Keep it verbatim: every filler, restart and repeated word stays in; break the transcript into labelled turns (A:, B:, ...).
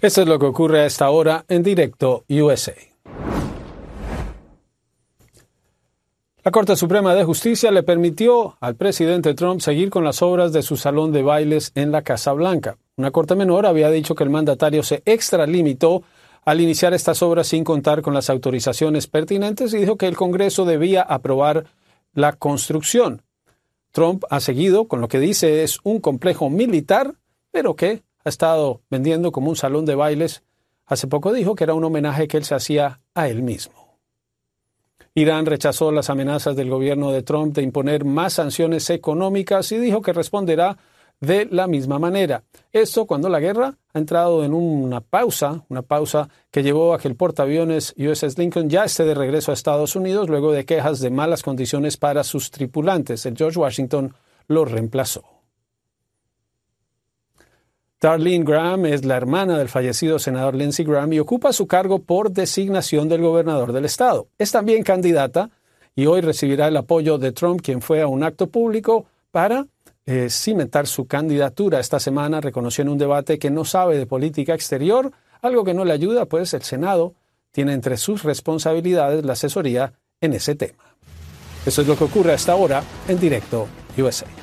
A: Esto es lo que ocurre a esta hora en Directo U S A. La Corte Suprema de Justicia le permitió al presidente Trump seguir con las obras de su salón de bailes en la Casa Blanca. Una corte menor había dicho que el mandatario se extralimitó al iniciar estas obras sin contar con las autorizaciones pertinentes y dijo que el Congreso debía aprobar la construcción. Trump ha seguido con lo que dice es un complejo militar, pero que ha estado vendiendo como un salón de bailes. Hace poco dijo que era un homenaje que él se hacía a él mismo. Irán rechazó las amenazas del gobierno de Trump de imponer más sanciones económicas y dijo que responderá de la misma manera. Esto cuando la guerra ha entrado en una pausa, una pausa que llevó a que el portaaviones U S S Lincoln ya esté de regreso a Estados Unidos luego de quejas de malas condiciones para sus tripulantes. El George Washington lo reemplazó. Darlene Graham es la hermana del fallecido senador Lindsey Graham y ocupa su cargo por designación del gobernador del estado. Es también candidata y hoy recibirá el apoyo de Trump, quien fue a un acto público para eh, cimentar su candidatura. Esta semana reconoció en un debate que no sabe de política exterior, algo que no le ayuda, pues el Senado tiene entre sus responsabilidades la asesoría en ese tema. Eso es lo que ocurre hasta ahora en Directo U S A.